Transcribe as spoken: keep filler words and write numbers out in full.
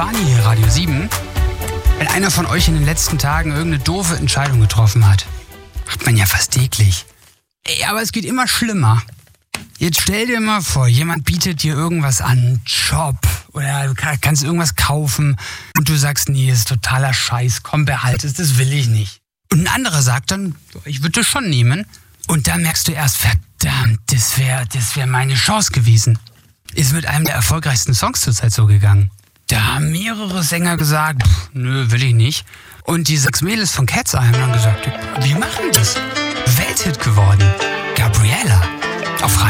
Barney hier, Radio sieben. Wenn einer von euch in den letzten Tagen irgendeine doofe Entscheidung getroffen hat, hat man ja fast täglich. Ey, aber es geht immer schlimmer. Jetzt stell dir mal vor, jemand bietet dir irgendwas an, einen Job oder du kannst irgendwas kaufen und du sagst, nee, das ist totaler Scheiß, komm, behalt es, das will ich nicht. Und ein anderer sagt dann, ich würde das schon nehmen. Und da merkst du erst, verdammt, das wäre das wär meine Chance gewesen. Ist mit einem der erfolgreichsten Songs zurzeit so gegangen. Da haben mehrere Sänger gesagt, pff, nö, will ich nicht. Und die sechs Mädels von Cat's Eye haben dann gesagt, wir machen das. Welthit geworden. Gabriella. Auf